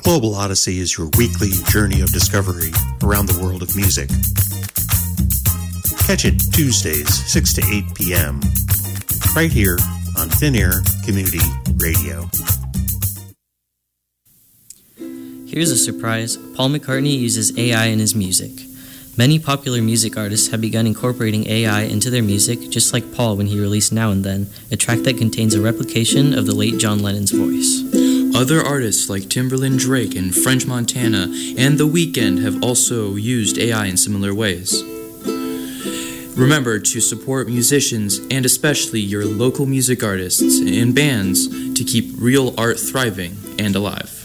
Global Odyssey is your weekly journey of discovery around the world of music. Catch it Tuesdays, 6 to 8 p.m., right here on Thin Air Community Radio. Here's a surprise. Paul McCartney uses AI in his music. Many popular music artists have begun incorporating AI into their music, just like Paul when he released Now and Then, a track that contains a replication of the late John Lennon's voice. Other artists like Timbaland, Drake, and French Montana and The Weeknd have also used AI in similar ways. Remember to support musicians and especially your local music artists and bands to keep real art thriving and alive.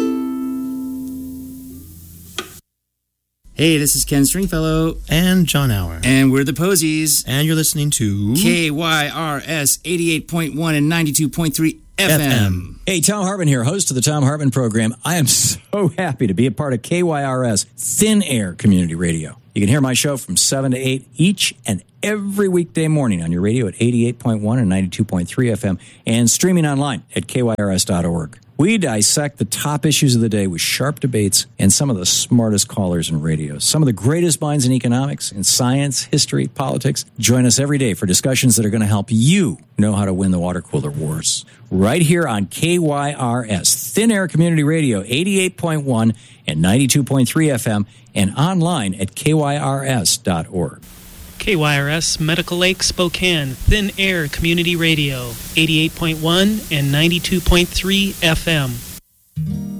Hey, this is Ken Stringfellow. And John Hour. And we're the Posies. And you're listening to KYRS 88.1 and 92.3 FM. Hey, Tom Hartman here, host of the Tom Hartman Program. I am so happy to be a part of KYRS Thin Air Community Radio. You can hear my show from 7 to 8 each and every weekday morning on your radio at 88.1 and 92.3 FM and streaming online at kyrs.org. We dissect the top issues of the day with sharp debates and some of the smartest callers in radio. Some of the greatest minds in economics, in science, history, politics. Join us every day for discussions that are going to help you know how to win the water cooler wars. Right here on KYRS, Thin Air Community Radio, 88.1 and 92.3 FM, and online at kyrs.org. KYRS Medical Lake Spokane, Thin Air Community Radio, 88.1 and 92.3 FM.